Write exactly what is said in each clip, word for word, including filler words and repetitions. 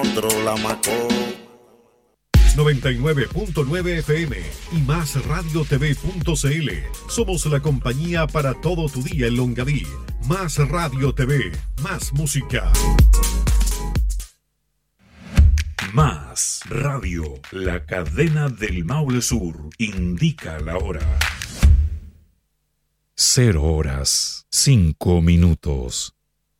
Controla Macó. noventa y nueve punto nueve F M y más radio t v punto c l. Somos la compañía para todo tu día en Longaví. Más Radio T V, más música. Más Radio, la cadena del Maule Sur, indica la hora. Cero horas, cinco minutos.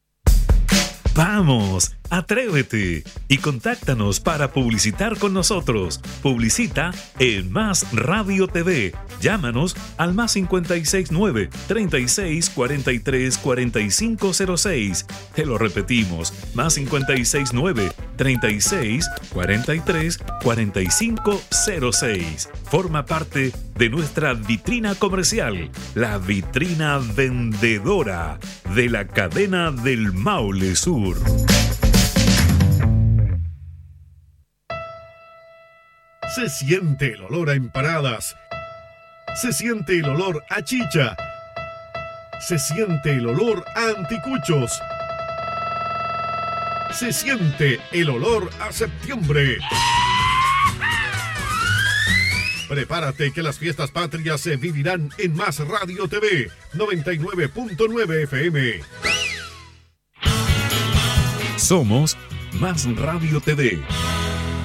¡Vamos! ¡Atrévete! Y contáctanos para publicitar con nosotros. Publicita en Más Radio T V. Llámanos al más cincuenta y seis nueve, treinta y seis, cuarenta y tres, cuarenta y cinco cero seis. Te lo repetimos, más cincuenta y seis nueve, treinta y seis, cuarenta y tres, cuarenta y cinco cero seis. Forma parte de nuestra vitrina comercial, la vitrina vendedora de la cadena del Maule Sur. Se siente el olor a empanadas. Se siente el olor a chicha. Se siente el olor a anticuchos. Se siente el olor a septiembre. Prepárate que las fiestas patrias se vivirán en Más Radio T V noventa y nueve punto nueve F M. Somos Más Radio T V.